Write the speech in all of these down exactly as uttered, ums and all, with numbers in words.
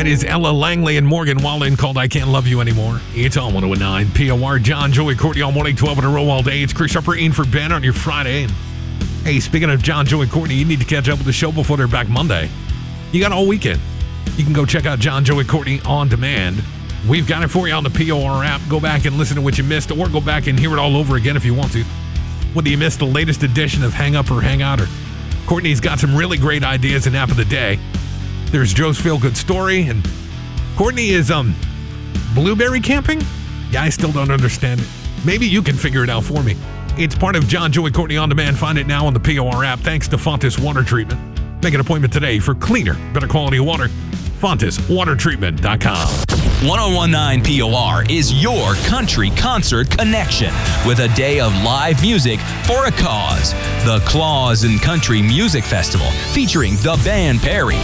That is Ella Langley and Morgan Wallen called I Can't Love You Anymore. It's on one oh nine P O R. John, Joey, Courtney all morning, twelve in a row all day. It's Chris Harper in for Ben on your Friday. And hey, speaking of John, Joey, Courtney, you need to catch up with the show before they're back Monday. You got all weekend. You can go check out John, Joey, Courtney on demand. We've got it for you on the P O R app. Go back and listen to what you missed, or go back and hear it all over again if you want to. Whether you missed the latest edition of Hang Up or Hang Out, or Courtney's got some really great ideas in App of the Day. There's Joe's Feel Good Story, and Courtney is um blueberry camping? Yeah, I still don't understand it. Maybe you can figure it out for me. It's part of John, Joey, Courtney on Demand. Find it now on the P O R app, thanks to Fontis Water Treatment. Make an appointment today for cleaner, better quality water. Fontis Water Treatment dot com. ten nineteen P O R is your country concert connection with a day of live music for a cause. The Claus and Country Music Festival featuring the band Perry.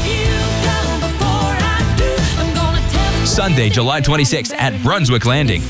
Sunday, July twenty-sixth at Brunswick Landing.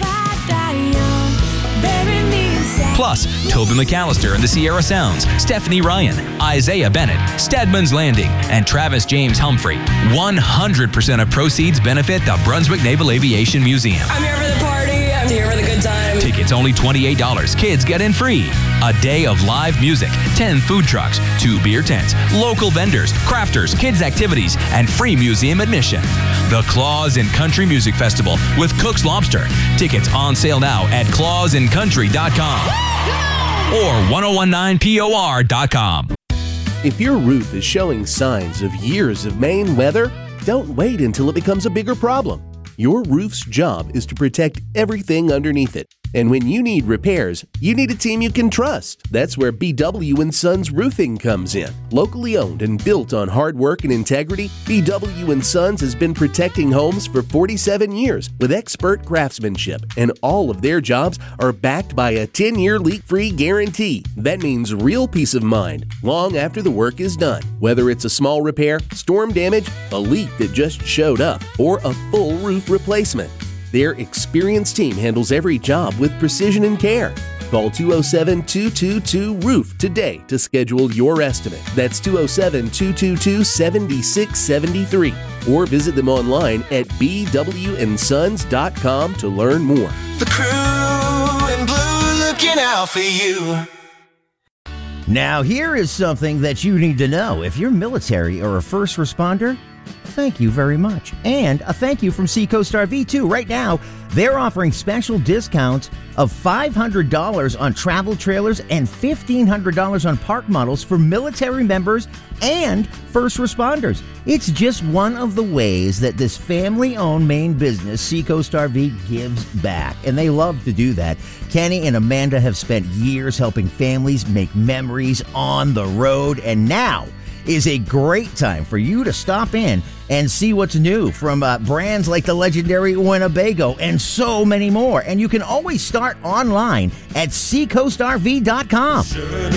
Plus, Toby McAllister and the Sierra Sounds, Stephanie Ryan, Isaiah Bennett, Stedman's Landing, and Travis James Humphrey. one hundred percent of proceeds benefit the Brunswick Naval Aviation Museum. I'm here for the party. I'm here for the good time. Tickets only twenty-eight dollars. Kids get in free. A day of live music, ten food trucks, two beer tents, local vendors, crafters, kids activities, and free museum admission. The Claus and Country Music Festival with Cook's Lobster. Tickets on sale now at claus and country dot com or ten nineteen P O R dot com. If your roof is showing signs of years of Maine weather, don't wait until it becomes a bigger problem. Your roof's job is to protect everything underneath it. And when you need repairs, you need a team you can trust. That's where B W and Sons Roofing comes in. Locally owned and built on hard work and integrity, B W and Sons has been protecting homes for forty-seven years with expert craftsmanship, and all of their jobs are backed by a ten-year leak-free guarantee. That means real peace of mind long after the work is done. Whether it's a small repair, storm damage, a leak that just showed up, or a full roof replacement, their experienced team handles every job with precision and care. Call two oh seven, two two two, roof today to schedule your estimate. That's two oh seven, two two two, seven six seven three. Or visit them online at b w and sons dot com to learn more. The crew in blue looking out for you. Now here is something that you need to know. If you're military or a first responder, thank you very much. And a thank you from Seacoast R V too. Right now, they're offering special discounts of five hundred dollars on travel trailers and fifteen hundred dollars on park models for military members and first responders. It's just one of the ways that this family-owned Maine business, Seacoast R V, gives back. And they love to do that. Kenny and Amanda have spent years helping families make memories on the road, and now is a great time for you to stop in and see what's new from uh, brands like the legendary Winnebago and so many more. And you can always start online at seacoast r v dot com.